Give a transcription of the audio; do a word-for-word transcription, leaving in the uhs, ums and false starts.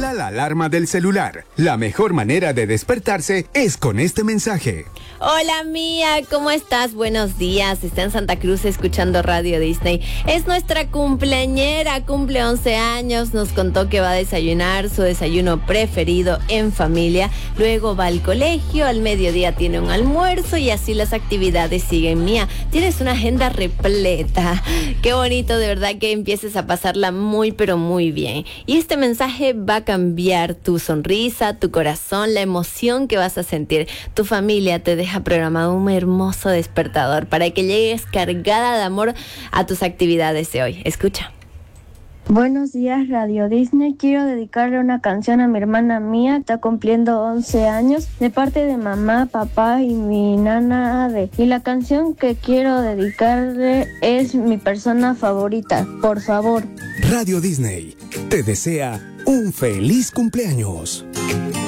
Activa la alarma del celular. La mejor manera de despertarse es con este mensaje. Hola Mía, ¿cómo estás? Buenos días. Está en Santa Cruz escuchando Radio Disney. Es nuestra cumpleañera, cumple once años. Nos contó que va a desayunar su desayuno preferido en familia. Luego va al colegio, al mediodía tiene un almuerzo y así las actividades siguen. Mía, tienes una agenda repleta. Qué bonito, de verdad, que empieces a pasarla muy pero muy bien. Y este mensaje va a cambiar tu sonrisa, tu corazón, la emoción que vas a sentir. Tu familia te deja programado un hermoso despertador para que llegues cargada de amor a tus actividades de hoy. Escucha. Buenos días, Radio Disney. Quiero dedicarle una canción a mi hermana Mía, está cumpliendo once años, de parte de mamá, papá y mi nana Ade. Y la canción que quiero dedicarle es mi persona favorita, por favor. Radio Disney te desea un feliz cumpleaños.